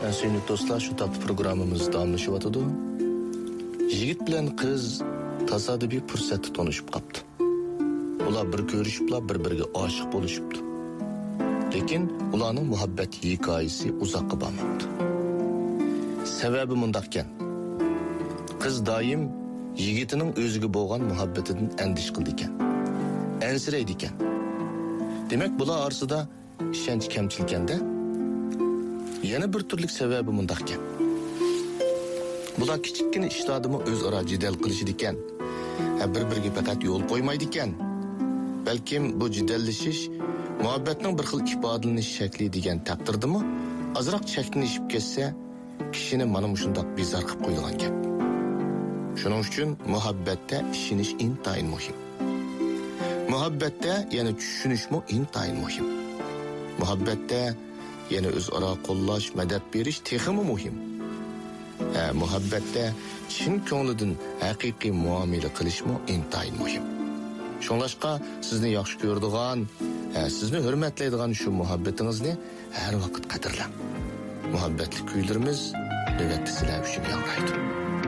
Sevgili dostlar, şu tatlı programımız davamlaşıvatıdı. Yigit bilen kız tasadifiy fursatda tanışıp kaptı. Ular bir görüşüpla bir-biriga aşık boluşuptu. Lekin ularning muhabbet hikoyasi uzoqqa bormabdi. Sebebi mundaqkan. Kız doim yigitining o'ziga bo'lgan muhabbatidan andish qildi ekan. Ansiraydi ekan. Demak, bular orasida ishonch kamchilikanda. Yana bir turlik sebebi mundaqkan. Bular kichikkina ishlaridimi o'zaro jidal qilishidi ekan. Bir-biriga faqat yo'l qo'ymaydi ekan. Balkim bu jidallashish muhabbatning bir xil ifodalanish shakli degan taqdirdimi, azroq chaklanishib ketsa, kishini mana shundoq bezor qilib qo'ygan gap. Shuning uchun muhabbatda ishonish intayin muhim. Muhabbatda yana tushunishmi intayin muhim. Muhabbatda yana o'zaro qo'llash, madad berish texmi muhim. Muhabbatda chin ko'nglidan haqiqiy muomala qilishmi intayin muhim. Shunlashqa sizni yaxshi ko'radigan, sizni hurmatlaydigan shu muhabbatingizni har vaqt qadrlang. Muhabbatli kuylarimiz navbatda sizlar uchun yangraydi.